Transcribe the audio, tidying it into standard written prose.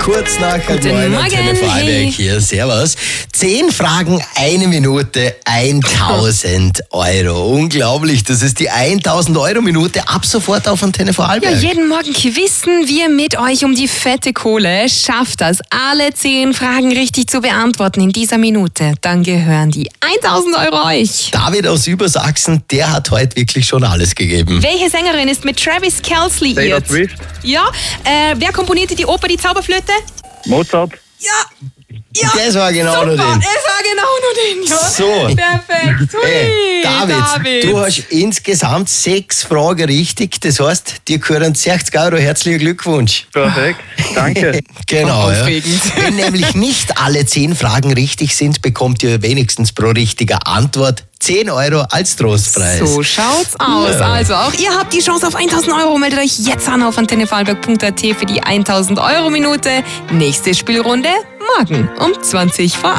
kurz nach Guten 9 Morgen, Antenne Vorarlberg hey. hier. Servus. 10 Fragen, 1 Minute, 1000 Euro. Unglaublich, das ist die 1000 Euro Minute ab sofort auf Antenne Ja, Vorarlberg. jeden Morgen quizzen wir mit euch um die fette Kohle. Schafft das, alle 10 Fragen richtig zu beantworten in dieser Minute. Dann gehören die 1000 Euro euch. David aus Übersachsen, der hat heute wirklich schon alles gegeben. Welche Sängerin ist mit Travis Kelce Taylor liiert? Swift, Ja, wer komponierte die Oper Die Zauberflöte? Mozart. Ja, Das war genau super, nur den. es war genau nur den, ja. So. Perfekt. Hui, Hey, David, du hast insgesamt 6 Fragen richtig. Das heißt, dir gehören 60 Euro. Herzlichen Glückwunsch. Perfekt, danke. Genau. Ja. Aufregend. Wenn nämlich nicht alle 10 Fragen richtig sind, bekommt ihr wenigstens pro richtiger Antwort 10 Euro als Trostpreis. So schaut's aus. Ja. Also auch ihr habt die Chance auf 1000 Euro. Meldet euch jetzt an auf antennevorarlberg.at für die 1000 Euro Minute. Nächste Spielrunde morgen um 20 vor